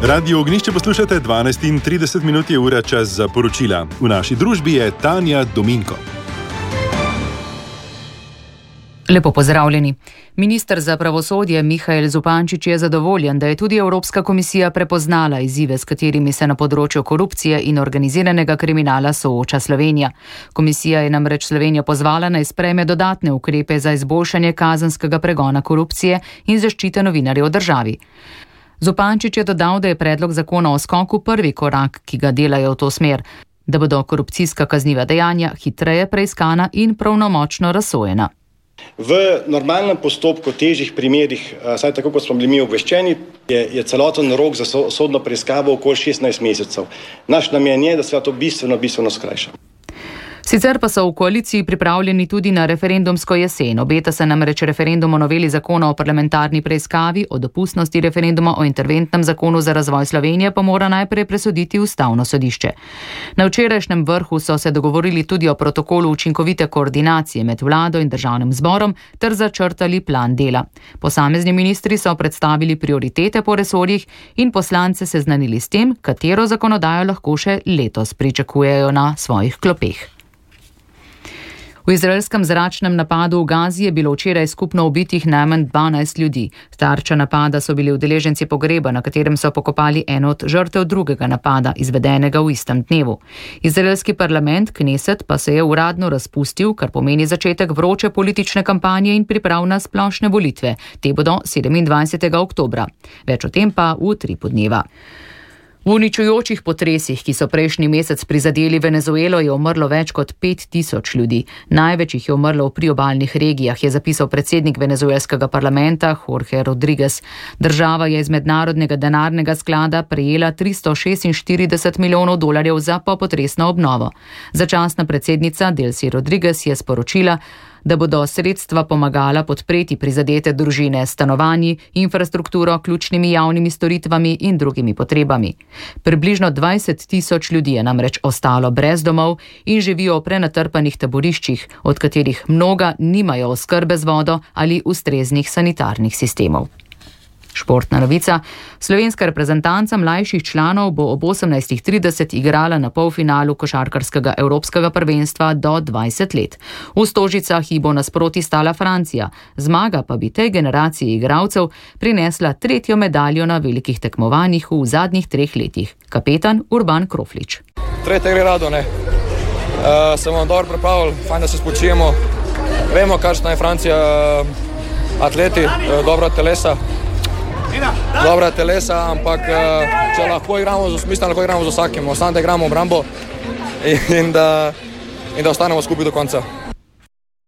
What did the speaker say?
Radio Ognišče poslušate, 12:30 je ura, čas za poročila. V naši družbi je Tanja Dominko. Lepo pozdravljeni. Minister za pravosodje Mihael Zupančič je zadovoljen, da je tudi Evropska komisija prepoznala izzive, s katerimi se na področju korupcije in organiziranega kriminala sooča Slovenija. Komisija je namreč Slovenijo pozvala naj sprejme dodatne ukrepe za izboljšanje kazenskega pregona korupcije in zaščite novinarjev v državi. Zupančič je dodal, da je predlog zakona o skoku prvi korak, ki ga delajo v to smer, da bodo korupcijska kazniva dejanja hitreje preiskana in pravnomočno razsojena. V normalnem postopku težjih primerih, saj tako kot smo bili mi obveščeni, je celoten rok za sodno preiskavo okoli 16 mesecev. Naš namen je, da se to bistveno skrajša. Sicer pa so v koaliciji pripravljeni tudi na referendumsko jesen. Obeta se namreč referendum o noveli zakona o parlamentarni preiskavi, o dopustnosti referenduma o interventnem zakonu za razvoj Slovenije pa mora najprej presoditi Ustavno sodišče. Na včerajšnjem vrhu so se dogovorili tudi o protokolu učinkovite koordinacije med vlado in državnim zborom ter začrtali plan dela. Posamezni ministri so predstavili prioritete po resorjih in poslance seznanili s tem, katero zakonodajo lahko še letos pričakujejo na svojih klopeh. V izraelskem zračnem napadu v Gazi je bilo včeraj skupno ubitih najmanj 12 ljudi. Tarča napada so bili udeleženci pogreba, na katerem so pokopali eno od žrtev drugega napada, izvedenega v istem dnevu. Izraelski parlament, Kneset, pa se je uradno razpustil, kar pomeni začetek vroče politične kampanje in priprav na splošne volitve. Te bodo 27. oktobra. Več o tem pa v Tripu dneva. V uničujočih potresih, ki so prejšnji mesec prizadeli Venezuelo, je umrlo več kot 5000 ljudi. Največ jih je umrlo v priobalnih regijah, je zapisal predsednik venezuelskega parlamenta Jorge Rodriguez. Država je iz mednarodnega denarnega sklada prejela $346 milijonov za popotresno obnovo. Začasna predsednica Delcy Rodriguez je sporočila, da bodo sredstva pomagala podpreti prizadete družine s stanovanji, infrastrukturo, ključnimi javnimi storitvami in drugimi potrebami. Približno 20 000 ljudi je namreč ostalo brez domov in živijo v prenatrpanih taboriščih, od katerih mnoga nimajo oskrbe z vodo ali ustreznih sanitarnih sistemov. Športna novica. Slovenska reprezentanca mlajših članov bo ob 18:30 igrala na polfinalu košarkarskega evropskega prvenstva do 20 let. V Stožicah ji bo nasproti stala Francija. Zmaga pa bi tej generaciji igralcev prinesla 3. medaljo na velikih tekmovanjih v zadnjih 3 letih. Kapetan Urban Kroflič. Tretje gre rado, ne. Se bomo dobro pripravili, fajn, da se spočijemo. Vemo, kakšna je Francija, atleti, dobra telesa, ampak če lahko igramo z vsakim, ostane, da igramo obrambo in da ostanemo skupaj do konca.